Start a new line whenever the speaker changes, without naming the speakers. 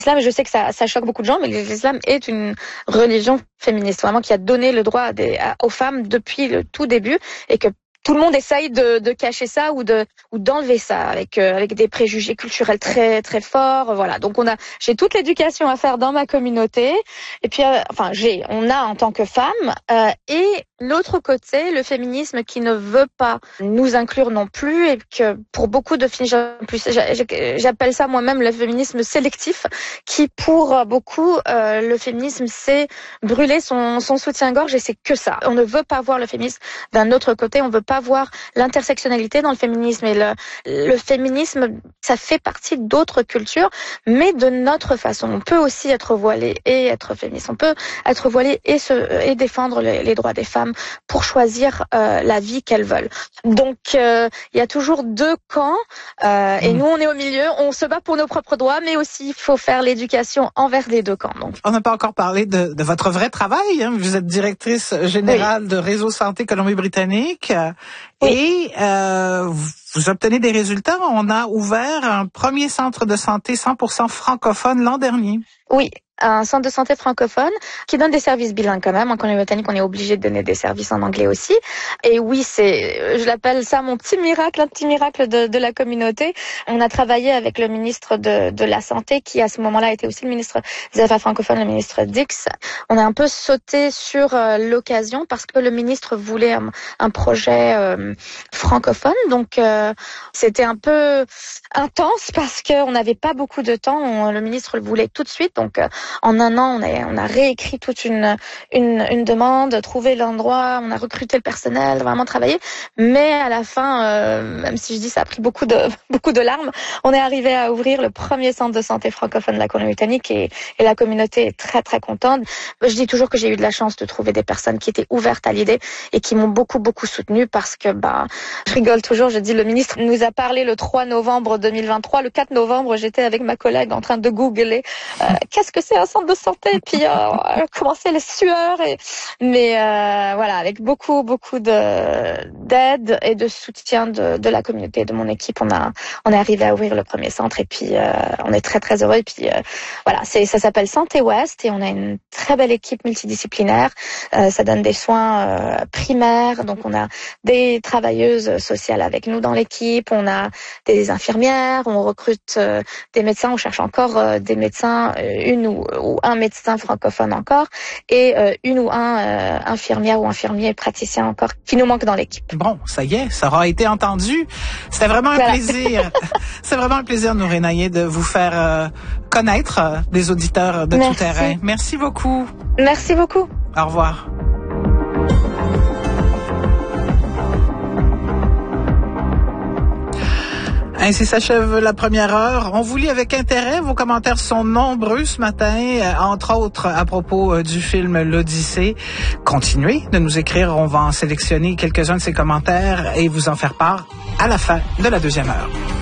l'islam, je sais que ça choque beaucoup de gens, mais l'islam est une religion féministe, vraiment qui a donné le droit aux femmes depuis le tout début, et que tout le monde essaye de cacher ça ou d'enlever ça avec des préjugés culturels très très forts. Voilà. Donc j'ai toute l'éducation à faire dans ma communauté. Et puis on a en tant que femme et l'autre côté, le féminisme qui ne veut pas nous inclure non plus, et que pour beaucoup de filles, j'appelle ça moi-même le féminisme sélectif, qui pour beaucoup le féminisme c'est brûler son soutien-gorge, et c'est que ça. On ne veut pas voir le féminisme d'un autre côté, on veut pas voir l'intersectionnalité dans le féminisme, et le féminisme ça fait partie d'autres cultures, mais de notre façon. On peut aussi être voilé et être féministe, on peut être voilé et défendre les droits des femmes pour choisir la vie qu'elles veulent. Donc il y a toujours deux camps, et nous on est au milieu, on se bat pour nos propres droits, mais aussi il faut faire l'éducation envers les deux camps. Donc.
On n'a pas encore parlé de votre vrai travail, hein. Vous êtes directrice générale de Réseau Santé Colombie-Britannique, et vous obtenez des résultats. On a ouvert un premier centre de santé 100% francophone l'an dernier.
Oui, un centre de santé francophone qui donne des services bilingues quand même. En Colombie-Britannique, on est obligé de donner des services en anglais aussi. Et oui, je l'appelle ça mon petit miracle, un petit miracle de la communauté. On a travaillé avec le ministre de la Santé, qui à ce moment-là était aussi le ministre des Affaires francophones, le ministre Dix. On a un peu sauté sur l'occasion parce que le ministre voulait un projet francophone. Donc c'était un peu intense parce qu'on n'avait pas beaucoup de temps. Le ministre le voulait tout de suite. Donc en un an, on a réécrit toute une demande, trouvé l'endroit, on a recruté le personnel, vraiment travaillé. Mais à la fin, même si je dis ça a pris beaucoup de larmes, on est arrivé à ouvrir le premier centre de santé francophone de la Colombie-Britannique, et la communauté est très très contente. Je dis toujours que j'ai eu de la chance de trouver des personnes qui étaient ouvertes à l'idée et qui m'ont beaucoup soutenue, parce que je rigole toujours, je dis le ministre nous a parlé le 3 novembre 2023, le 4 novembre, j'étais avec ma collègue en train de googler qu'est-ce que c'est un centre de santé, et puis commencer les sueurs, mais voilà, avec beaucoup d'aide et de soutien de la communauté, de mon équipe, on est arrivé à ouvrir le premier centre, et puis on est très très heureux. Et puis voilà, ça s'appelle Santé Ouest, et on a une très belle équipe multidisciplinaire. Ça donne des soins primaires, donc on a des travailleuses sociales avec nous dans l'équipe, on a des infirmières, on recrute des médecins, on cherche encore des médecins, une ou un médecin francophone encore, et une ou un infirmière ou infirmier praticien encore qui nous manque dans l'équipe.
Bon, ça y est, ça aura été entendu. C'était vraiment un plaisir. C'est vraiment un plaisir, Nouré Naïeh, de vous faire connaître des auditeurs de tout terrain. Merci beaucoup.
Merci beaucoup.
Au revoir. Ainsi s'achève la première heure. On vous lit avec intérêt. Vos commentaires sont nombreux ce matin, entre autres à propos du film L'Odyssée. Continuez de nous écrire. On va en sélectionner quelques-uns de ces commentaires et vous en faire part à la fin de la deuxième heure.